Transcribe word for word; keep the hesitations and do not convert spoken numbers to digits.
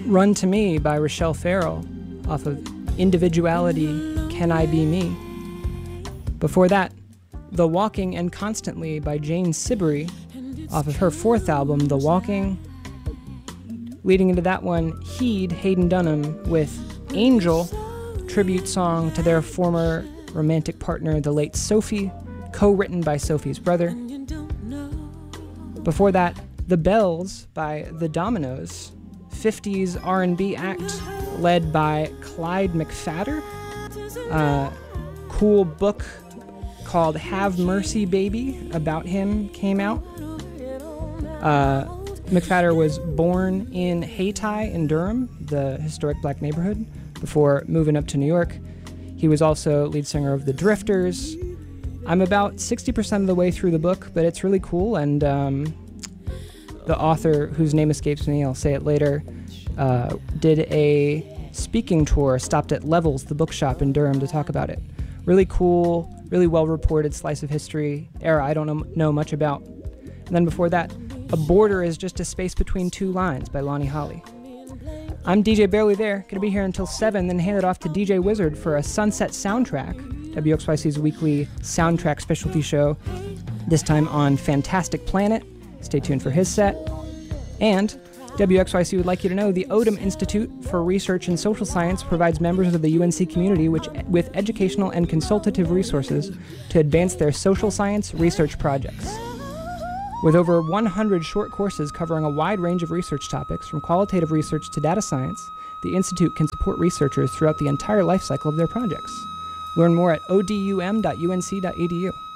Run to Me by Rochelle Farrell off of Individuality, Can I Be Me? Before that, The Walking and Constantly by Jane Siberry off of her fourth album, The Walking. Leading into that one, Heed, Hayden Dunham with Angel, tribute song to their former romantic partner, the late Sophie, co-written by Sophie's brother. Before that, The Bells by The Dominoes, fifties R and B act led by Clyde McPhatter. Uh, cool book called Have Mercy Baby about him came out. Uh, McPhatter was born in Hayti in Durham, the historic black neighborhood, before moving up to New York. He was also lead singer of The Drifters. I'm about sixty percent of the way through the book, but it's really cool, and um, the author, whose name escapes me, I'll say it later, uh, did a speaking tour, stopped at Levels, the bookshop in Durham, to talk about it. Really cool, really well-reported slice of history, era I don't know, know much about. And then before that, A Border is Just a Space Between Two Lines by Lonnie Holly. I'm D J Barely There, gonna be here until seven, then hand it off to D J Wizard for a Sunset Soundtrack, W X Y C's weekly soundtrack specialty show, this time on Fantastic Planet. Stay tuned for his set. And W X Y C would like you to know the Odum Institute for Research in Social Science provides members of the U N C community which, with educational and consultative resources to advance their social science research projects. With over one hundred short courses covering a wide range of research topics, from qualitative research to data science, the Institute can support researchers throughout the entire life cycle of their projects. Learn more at o d u m dot u n c dot e d u.